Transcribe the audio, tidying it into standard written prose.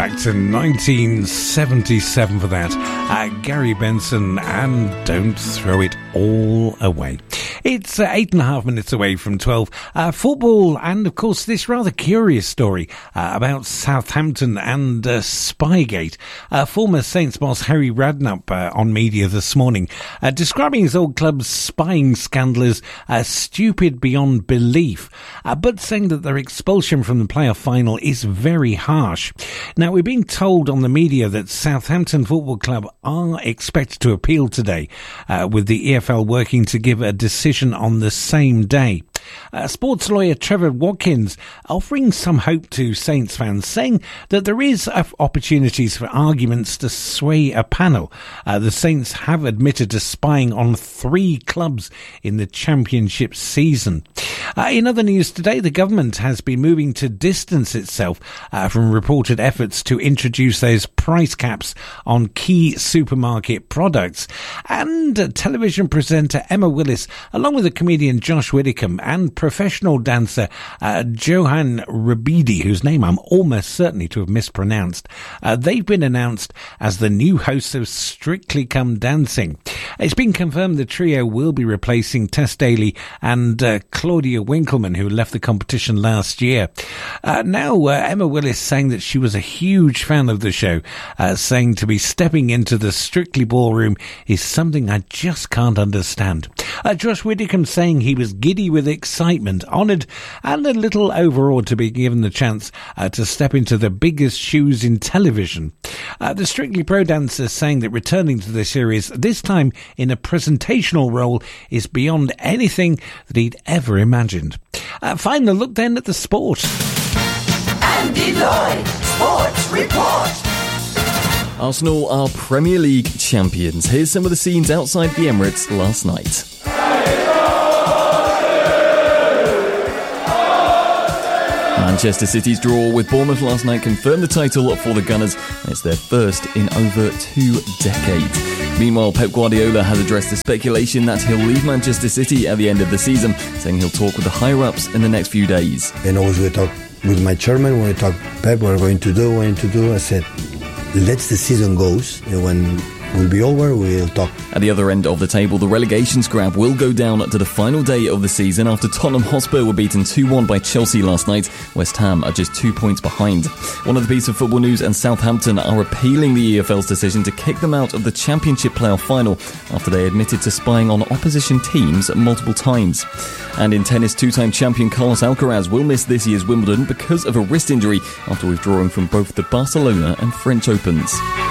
back to 1977 for that. Gary Benson and Don't Throw It All Away. It's 8.5 minutes away from 12. Football and, of course, this rather curious story about Southampton and Spygate. Former Saints boss Harry Radknapp on media this morning describing his old club's spying scandal as stupid beyond belief, but saying that their expulsion from the playoff final is very harsh. Now, we're being told on the media that Southampton Football Club are expected to appeal today, with the EFL working to give a decision on the same day. Sports lawyer Trevor Watkins offering some hope to Saints fans, saying that there is opportunities for arguments to sway a panel. The Saints have admitted to spying on 3 clubs in the Championship season. In other news today, the government has been moving to distance itself from reported efforts to introduce those price caps on key supermarket products. And television presenter Emma Willis, along with the comedian Josh Widdicombe and professional dancer Johan Rabidi, whose name I'm almost certainly to have mispronounced, they've been announced as the new hosts of Strictly Come Dancing. It's been confirmed the trio will be replacing Tess Daly and Claudia Winkleman, who left the competition last year. Now Emma Willis saying that she was a huge fan of the show, saying to be stepping into the Strictly ballroom is something I just can't understand. Josh Widdicombe saying he was giddy with excitement, honoured and a little overawed to be given the chance to step into the biggest shoes in television. The Strictly Pro dancer saying that returning to the series, this time in a presentational role, is beyond anything that he'd ever imagined. Final look then at the sport. Andy Lloyd, Sports Report. Arsenal are Premier League champions. Here's some of the scenes outside the Emirates last night. Manchester City's draw with Bournemouth last night confirmed the title for the Gunners, and it's their first in over 2 decades. Meanwhile, Pep Guardiola has addressed the speculation that he'll leave Manchester City at the end of the season, saying he'll talk with the higher-ups in the next few days. And always we talk with my chairman, when we talk Pep, what we're going to do, I said, let the season goes, and when will be over, we'll talk. At the other end of the table, the relegation scrap will go down to the final day of the season after Tottenham Hotspur were beaten 2-1 by Chelsea last night. West Ham are just 2 points behind. One of the pieces of football news, and Southampton are appealing the EFL's decision to kick them out of the Championship playoff final after they admitted to spying on opposition teams multiple times. And in tennis, 2-time champion Carlos Alcaraz will miss this year's Wimbledon because of a wrist injury after withdrawing from both the Barcelona and French Opens.